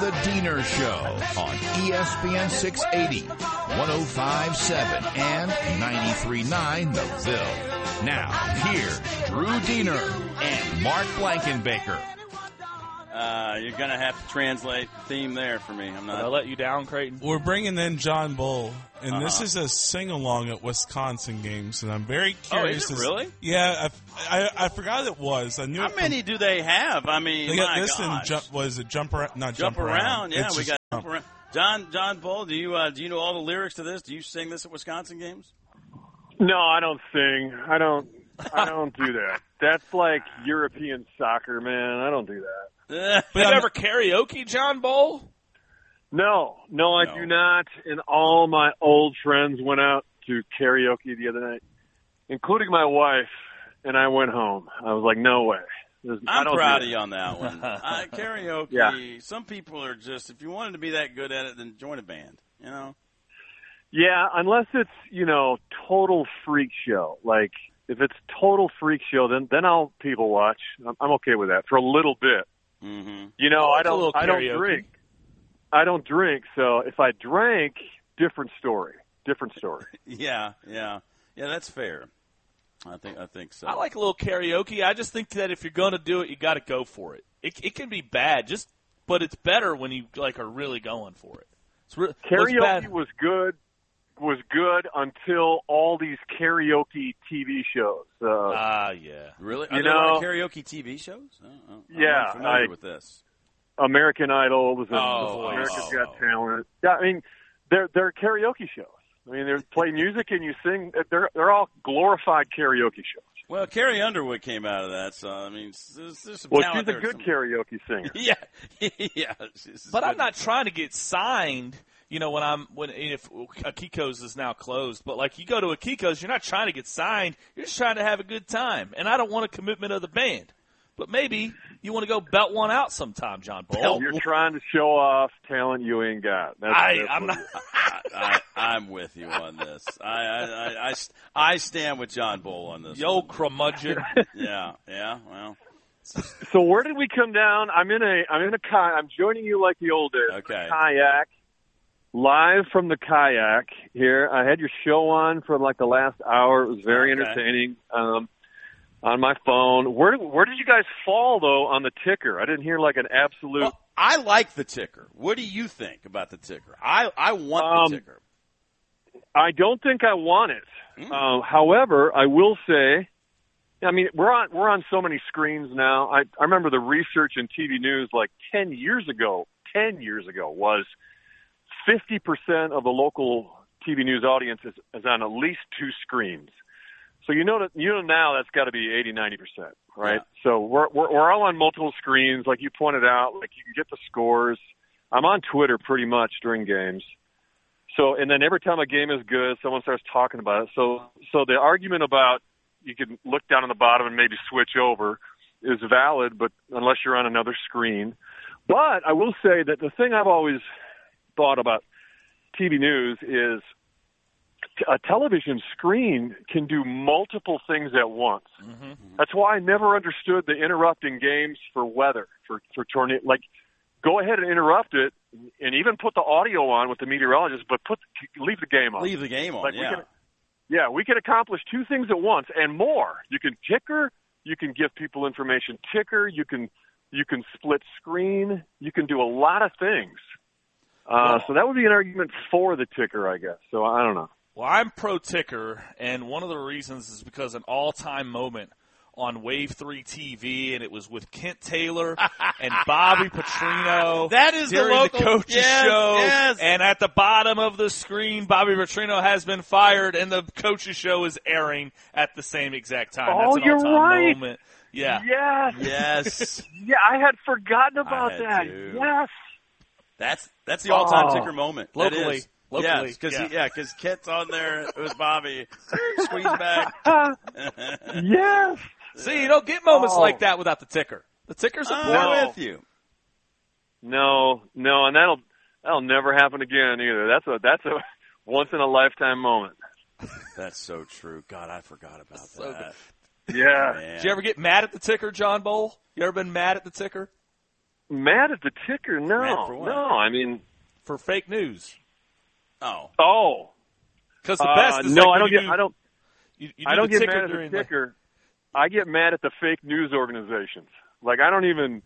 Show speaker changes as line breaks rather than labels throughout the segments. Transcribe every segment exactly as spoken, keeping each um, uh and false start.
The Diener Show on E S P N six eighty, one oh five point seven, and ninety-three point nine The Ville. Now, here's Drew Diener and Mark Blankenbaker.
Uh, you're going to have to translate the theme there for me. I'm not.
I'll let you down, Creighton.
We're bringing in John Bull, and
Uh-huh.
this is a sing-along at Wisconsin games, and I'm very curious.
Oh, is it
as-
really?
Yeah, I, I, I forgot it was. I knew
How
it from-
many do they have? I mean,
They got
my
this
gosh.
and jump. Was it jump around? Not
Jump
jump,
around. Yeah,
It's
we
just
got jump around. John John Bull, do you uh, do you know all the lyrics to this? Do you sing this at Wisconsin games?
No, I don't sing. I don't. I don't do that. That's like European soccer, man. I don't do that.
Uh,
You ever karaoke, John Bull?
No, no, I
No.
do not. And all my old friends went out to karaoke the other night, including my wife, and I went home. I was like, no way. There's, I
I'm
don't
proud
do
of you on that one. uh, karaoke.
Yeah.
Some people are just. If you wanted to be that good at it, then join a band. You know.
Yeah, unless it's, you know, total freak show. Like, if it's total freak show, then then I'll people watch. I'm, I'm okay with that for a little bit.
Mm-hmm.
You know,
I
I
like a little
don't I don't
karaoke.
drink. I don't drink, so if I drank, different story. Different story.
Yeah, yeah, yeah. That's fair. I think. I think so.
I like a little karaoke. I just think that if you're going to do it, you got to go for it. It it can be bad, just but it's better when you like are really going for it. It's re- looks
Karaoke
bad.
was good. Was good until all these karaoke T V shows. Uh,
Ah, yeah.
Really? Are
You
there a lot of
know-
karaoke T V shows? Oh, oh, I'm
Yeah,
not familiar
I-
with this.
American Idol was in
Oh,
America's
oh,
Got
oh.
Talent. Yeah, I mean, they're they're karaoke shows. I mean, they play music and you sing. They're they're all glorified karaoke shows.
Well, Carrie Underwood came out of that, so I mean, there's, there's some
Well,
talent
she's a
there.
good karaoke singer.
Yeah, yeah. she's- she's
But I'm
good.
not trying to get signed. You know, when I'm when if Akiko's is now closed, but like you go to Akiko's, you're not trying to get signed. You're just trying to have a good time. And I don't want a commitment of the band. But maybe you want to go belt one out sometime, John Bull.
You're trying to show off talent you ain't got. That's,
I,
that's
I'm
what
not.
it is.
I, I, I'm with you on this. I, I, I, I, I stand with John Bull on this.
You old curmudgeon.
Yeah, yeah. Well,
So where did we come down? I'm in a I'm in a kayak. I'm joining you like the old days.
Okay.
Kayak. Live from the kayak here. I had your show on for like the last hour. It was very
Okay.
entertaining. Um, on my phone. Where where did you guys fall though on the ticker? I didn't hear like an absolute.
well, I like the ticker. What do you think about the ticker? I, I want
Um,
the ticker.
I don't think I want it.
Mm.
Uh, however, I will say, I mean, we're on we're on so many screens now. I I remember the research in T V news like ten years ago. Ten years ago was fifty percent of the local T V news audience is, is on at least two screens. So you know that you know now that's got to be eighty, ninety percent, right?
Yeah.
So we're, we're we're all on multiple screens, like you pointed out. Like you can get the scores. I'm on Twitter pretty much during games. So and then every time a game is good, someone starts talking about it. So so the argument about you can look down on the bottom and maybe switch over is valid, but unless you're on another screen. But I will say that the thing I've always thought about T V news is a television screen can do multiple things at once.
Mm-hmm.
That's why I never understood the interrupting games for weather, for, for tornado. Like, go ahead and interrupt it and even put the audio on with the meteorologist, but put leave the game on.
Leave the game on,
Like, we
yeah.
can- Yeah, we can accomplish two things at once and more. You can ticker, you can give people information ticker, you can you can split screen, you can do a lot of things. Uh, so that would be an argument for the ticker, I guess. So I don't know.
Well, I'm pro ticker, and one of the reasons is because an all-time moment on Wave three T V, and it was with Kent Taylor and Bobby Petrino.
That is the
during
local-
the coach's
yes,
show.
yes.
And at the bottom of the screen, Bobby Petrino has been fired, and the coach's show is airing at the same exact time.
Oh,
That's an
you're
all-time
right.
moment. Yeah.
Yes.
Yes.
Yeah, I had forgotten about
had
that.
to.
Yes.
That's that's the all-time
Oh.
ticker moment. That
Locally.
is.
Locally,
Yes, because
yeah.
yeah, because Kent's on there. It was Bobby. Squeeze back.
Yes.
See, you don't get moments
Oh.
like that without the ticker. The ticker's important.
I'm
No.
with you.
No, no, and that'll that'll never happen again either. That's a that's a once in a lifetime moment.
That's so true. God, I forgot about
So
that.
Yeah.
Man.
Did you ever get mad at the ticker, John Bowl? You ever been mad at the ticker?
mad at the ticker. No,
Mad for what?
no. I mean,
For fake news.
Oh.
oh,
Because the
uh,
best is
no,
like
I
when
don't
you
get.
do,
I don't.
you, you do
I don't
the
get
ticker
mad at the
during the-
ticker. I get mad at the fake news organizations. Like I don't even.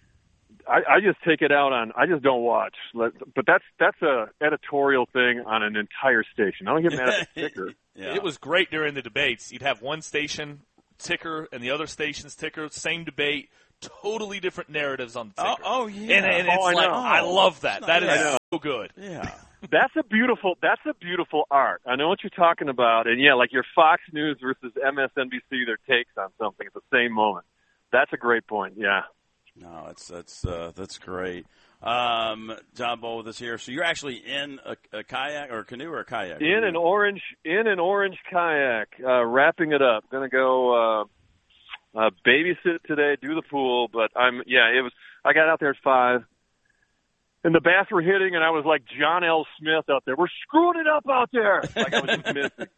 I, I just take it out on. I just don't watch. Let, but that's that's a editorial thing on an entire station. I don't get mad at the ticker.
Yeah.
It was great during the debates. You'd have one station ticker and the other station's ticker, same debate, totally different narratives on the
Oh,
ticker.
oh, yeah.
And, and it's
Oh, I
like,
know.
I love that. That is
I know.
so good.
Yeah.
That's a beautiful. That's a beautiful art. I know what you're talking about, and yeah, like your Fox News versus M S N B C, their takes on something at the same moment. That's a great point. Yeah.
No, that's that's uh, that's great. Um, John Bull with us here. So you're actually in a, a kayak or a canoe or a kayak?
In an orange, in an orange kayak, uh, wrapping it up. Gonna go uh, uh, babysit today, do the pool. But I'm, yeah, it was. I got out there at five, and the bass were hitting, and I was like John L. Smith out there. We're screwing it up out there. Like I was just missing.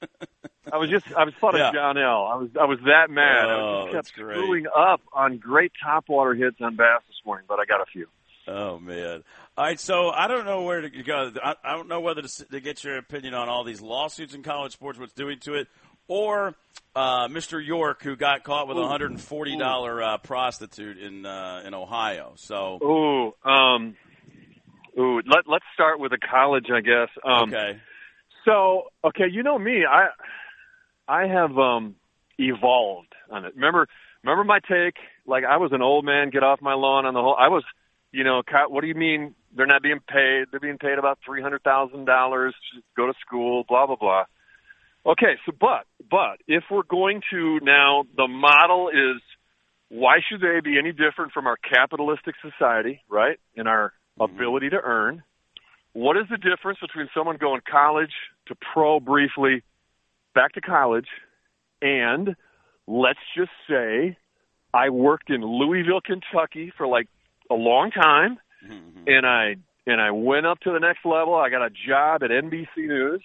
I was just, I was thought
Yeah.
of John L. I was, I was that mad. I
Oh,
just
that's
kept
great.
screwing up on great topwater hits on bass this morning, but I got a few.
Oh man! All right, so I don't know where to go. I, I don't know whether to, s- to get your opinion on all these lawsuits in college sports, what's doing to it, or uh, Mister York, who got caught with a one hundred forty dollar uh, prostitute in uh, in Ohio. So
Ooh, um, ooh. Let Let's start with the college, I guess. Um,
okay,
So, okay, you know me. I I have um, evolved on it. Remember, remember my take? Like I was an old man, get off my lawn on the whole. I was, you know, co- what do you mean they're not being paid? They're being paid about three hundred thousand dollars to go to school, blah blah blah. Okay, so but but if we're going to now, the model is why should they be any different from our capitalistic society, right? In our ability to earn. What is the difference between someone going college to pro briefly, back to college, and let's just say I worked in Louisville, Kentucky for like a long time,
mm-hmm.
and I and I went up to the next level. I got a job at N B C News,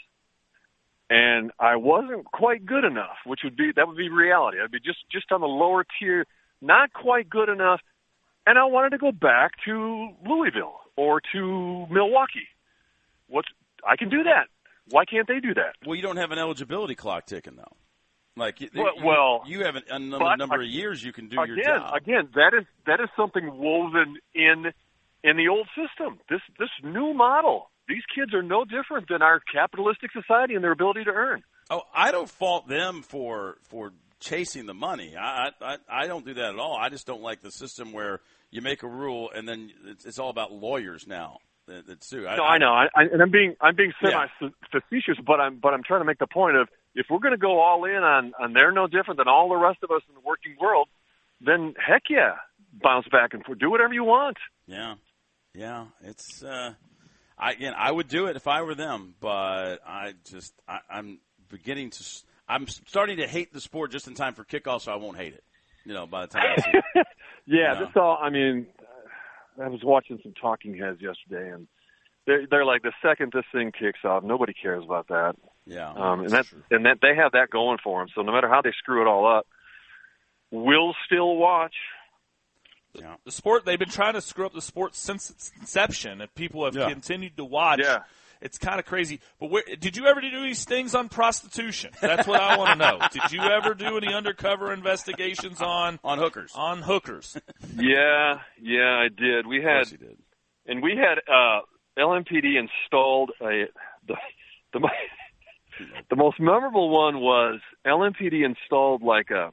and I wasn't quite good enough, which would be that would be reality. I'd be just just on the lower tier, not quite good enough, and I wanted to go back to Louisville or to Milwaukee. What's I can do that. Why can't they do that?
well, you don't have an eligibility clock ticking though. Like you,
Well-
you,
well,
you have a, a number,
but
number
ag-
of years you can do your
Again,
job.
again, that is that is something woven in in the old system. This this new model. These kids are no different than our capitalistic society in their ability to earn.
Oh, I don't fault them for for chasing the money. I, I I don't do that at all. I just don't like the system where you make a rule and then it's, it's all about lawyers now that, that sue.
No, I know, I, I, and I'm being I'm being
Yeah.
semi facetious, but I'm but I'm trying to make the point of if we're going to go all in on on they're no different than all the rest of us in the working world, then heck yeah, bounce back and forth, do whatever you want.
Yeah, yeah. It's uh, I again I would do it if I were them, but I just I, I'm beginning to s- I'm starting to hate the sport just in time for kickoff, so I won't hate it. You know, by the time I see it.
Yeah,
Yeah.
that's all. I mean, I was watching some talking heads yesterday, and they're, they're like, the second this thing kicks off, nobody cares about that.
Yeah,
Um, and
that's
that's
true.
and that they have that going for them. So no matter how they screw it all up, we'll still watch.
Yeah.
The sport, they've been trying to screw up the sport since its inception, and people have
Yeah.
continued to watch.
Yeah.
It's kind of crazy. But where, did you ever do these things on prostitution? That's what I want to know. Did you ever do any undercover investigations on
On hookers.
on hookers?
Yeah, yeah, I did. We
Of
had
course he did.
and we had uh, L M P D installed a the the, mo- the most memorable one was L M P D installed like a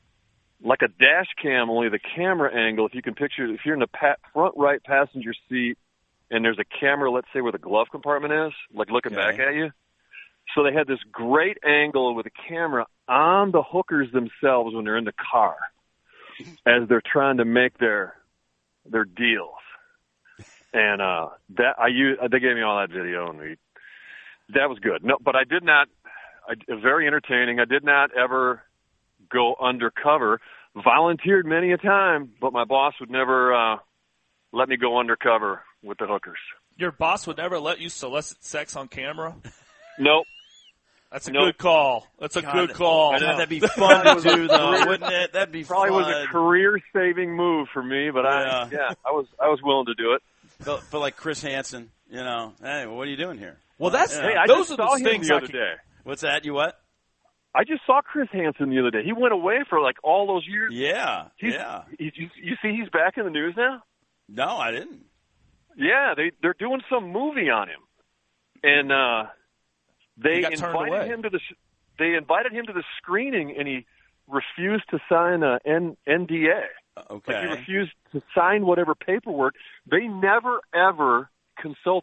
like a dash cam, only the camera angle. If you can picture, if you're in the pa- front right passenger seat, and there's a camera, let's say where the glove compartment is, like looking
Okay.
back at you. So they had this great angle with a camera on the hookers themselves when they're in the car, as they're trying to make their their deals. And uh, that I used, they gave me all that video, and we, that was good. No, but I did not. I, it was very entertaining. I did not ever go undercover. Volunteered many a time, but my boss would never uh, let me go undercover with the hookers.
Your boss would never let you solicit sex on camera?
Nope.
That's a
Nope.
good call. That's a
God,
good call.
God, that'd be fun to do, though, wouldn't it? That'd be
Probably
fun.
was a career-saving move for me, but
Yeah.
I yeah, I was I was willing to do it.
Feel, feel like Chris Hansen, you know. Hey, what are you doing here?
Well, that's
Yeah.
Hey, I
those
just
are
saw
the
him
things
the
I
other
can,
day.
What's that? You what?
I just saw Chris Hansen the other day. He went away for like all those years.
Yeah,
He's,
yeah.
he- you, you see, he's back in the news now.
No, I didn't.
Yeah, they they're doing some movie on him, and uh, they
He got turned
invited
away.
him to the they invited him to the screening, and he refused to sign a N- N D A.
Okay.
Like he refused to sign whatever paperwork. They never ever consult